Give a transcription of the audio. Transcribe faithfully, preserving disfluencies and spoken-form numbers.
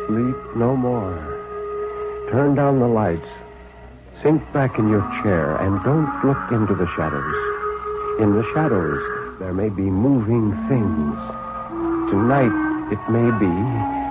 Sleep no more. Turn down the lights. Sink back in your chair and don't look into the shadows. In the shadows, there may be moving things. Tonight, it may be